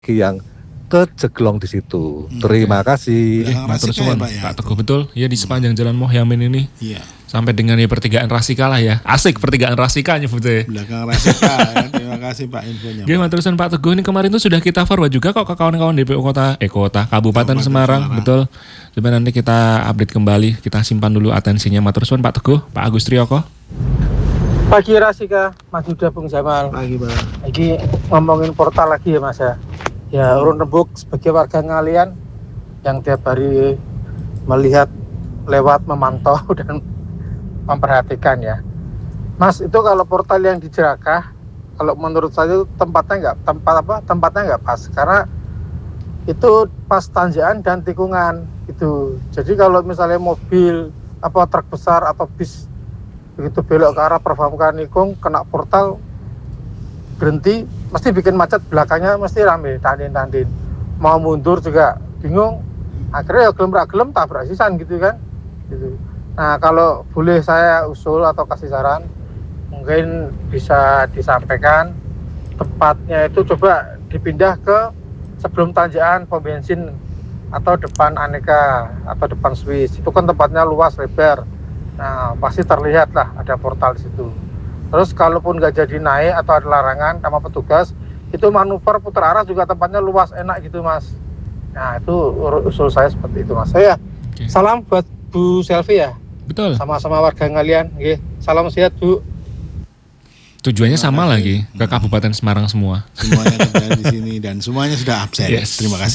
yang kejeglong di situ. Terima kasih. Matur suwun Pak Teguh, betul. Ya di sepanjang Jalan Mohyamin ini. Iya. Sampai dengan ya pertigaan Rasika lah ya. Asik pertigaan Rasika nyebutnya. Belakang Rasika. Terima kasih Pak infonya. Oke, matur suwun Pak Teguh, ini kemarin tuh sudah kita forward juga kok ke kawan-kawan DPU Kabupaten Semarang, betul. Coba nanti kita update kembali, kita simpan dulu atensinya. Matur suwun Pak Teguh, Pak Agus Triyoko. Pagi Rasika, Mas Yuda Bung Jamal. Pagi Pak. Lagi ngomongin portal lagi ya Mas ya. Ya urun rembuk sebagai warga Ngalian yang tiap hari melihat, lewat, memantau dan memperhatikan ya. Mas, itu kalau portal yang di Jerakah, kalau menurut saya itu tempatnya nggak pas karena itu pas tanjakan dan tikungan gitu. Jadi kalau misalnya mobil truk besar atau bis begitu belok ke arah Perfamka Nikung kena portal berhenti, mesti bikin macet, belakangnya mesti rame, tandin. Mau mundur juga bingung, akhirnya ya gelem tabrak sisan gitu kan. Gitu. Nah kalau boleh saya usul atau kasih saran, mungkin bisa disampaikan tempatnya itu coba dipindah ke sebelum tanjakan pom bensin atau depan Aneka atau depan Swiss. Itu kan tempatnya luas, lebar. Nah pasti terlihat lah ada portal di situ. Terus kalaupun nggak jadi naik atau ada larangan sama petugas, itu manuver putar arah juga tempatnya luas, enak gitu Mas. Nah itu usul saya seperti itu Mas. Saya salam buat Bu Selvi ya. Betul. Sama-sama warga Ngalian. Salam sehat Bu. Tujuannya sama lagi ke Kabupaten Semarang semua. Semuanya ada di sini dan semuanya sudah absen. Yes. Terima kasih.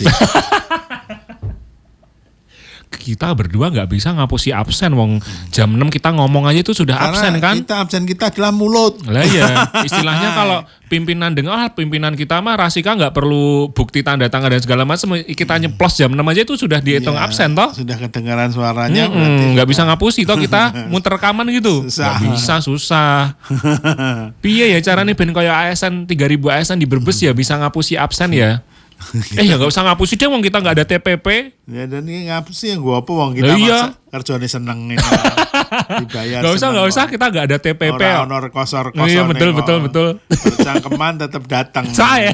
Kita berdua nggak bisa ngapusi absen, wong jam 6 kita ngomong aja itu sudah absen kan? Kita adalah mulut. Lah ya, istilahnya kalau pimpinan pimpinan kita mah Rasika nggak perlu bukti tanda tangan dan segala macam, kita nyeplos jam 6 aja itu sudah dihitung absen toh? Sudah kedengaran suaranya. Nggak bisa ngapusi toh kita muter rekaman gitu. Nggak bisa, susah. Piye ya caranya ben koyo ASN 3000 ASN di Brebes ya bisa ngapusi absen ya? Ya nggak usah ngapusi deh, wong kita nggak ada TPP. Ya dan ini ngapusi yang gua apa wong kita kerjanya seneng ini. Dibayar. Nggak usah kita nggak ada TPP. Honor kosor. Iya betul. Percangkeman tetap datang. Saya.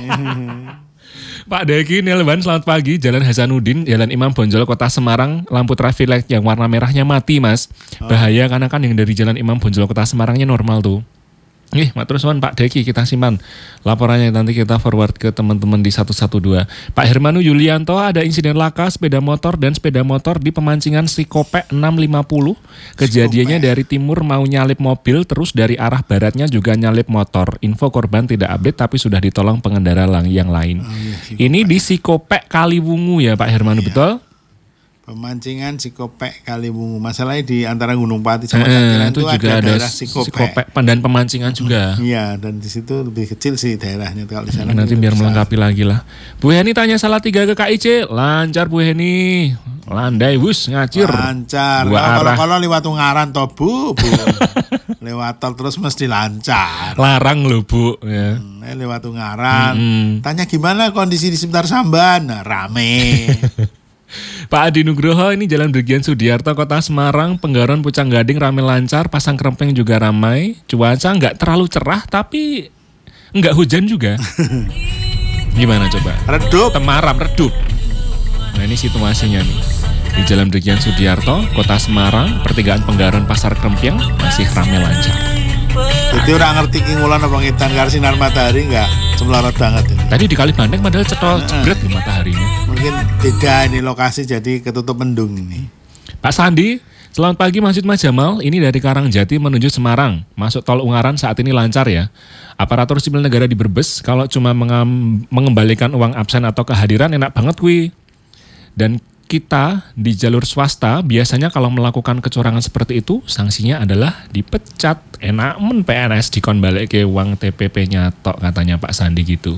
Pak Deki Nilban, selamat pagi. Jalan Hasanuddin, Jalan Imam Bonjol, Kota Semarang, lampu traffic light yang warna merahnya mati Mas. Bahaya karena kan yang dari Jalan Imam Bonjol Kota Semarangnya normal tuh. Matur suwun Pak Deki, kita simpan laporannya, nanti kita forward ke teman-teman di 112. Pak Hermanu Yulianto, ada insiden laka sepeda motor di pemancingan Sikopek 650. Kejadiannya dari timur mau nyalip mobil, terus dari arah baratnya juga nyalip motor. Info korban tidak update tapi sudah ditolong pengendara yang lain. Ini di Sikopek Kaliwungu ya Pak Hermanu, betul? Pemancingan Sikopek Kaliwungu. Masalahnya di antara Gunung Pati sama Kangeran itu juga ada daerah Sikopek dan pemancingan juga. Iya, dan di situ lebih kecil sih daerahnya kalau di sana. Nanti biar melengkapi lagi lah. Bu Heni tanya salah 3 ke KIC. Lancar Bu Heni. Landai wus ngacir. Lancar. Kalau lewat Ungaran toh Bu. Lewat tol terus mesti lancar. Larang loh Bu ya. Lewat Ungaran. Tanya gimana kondisi di sekitar Samban? Nah, rame. Pak Adi Nugroho, ini Jalan Brigjen Sudiarto, Kota Semarang, Penggaron Pucang Gading ramai lancar, Pasang Krempeng juga ramai. Cuaca nggak terlalu cerah tapi nggak hujan juga. Gimana coba? Redup. Temaram, redup. Nah ini situasinya nih. Di Jalan Brigjen Sudiarto, Kota Semarang, pertigaan Penggaron Pasar Krempeng masih ramai lancar. Jadi orang ngerti kingulan apa ngitan karo sinar matahari nggak semlorot banget ini. Tadi di Kalibandeng padahal jebret nih mataharinya. Mungkin beda ini lokasi jadi ketutup mendung ini. Pak Sandi, selamat pagi Masjid Mas Jamal. Ini dari Karangjati menuju Semarang. Masuk tol Ungaran saat ini lancar ya. Aparatur sipil negara di Brebes kalau cuma mengembalikan uang absen atau kehadiran enak banget kuy. Dan kita di jalur swasta biasanya kalau melakukan kecurangan seperti itu sanksinya adalah dipecat. Enak men PNS dikon balik ke uang TPP-nya tok katanya Pak Sandi gitu.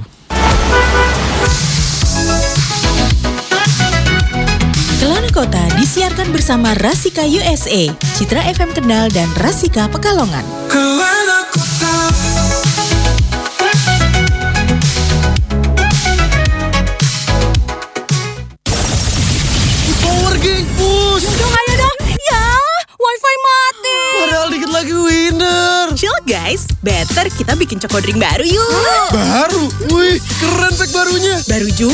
Kelana Kota disiarkan bersama Rasika USA, Citra FM Kendal dan Rasika Pekalongan. Kelana Kota. Wifi mati. Padahal dikit lagi winner. Chill guys. guys, better kita bikin Choco Drink baru yuk. Baru? Wih, keren pack barunya. Baru juga.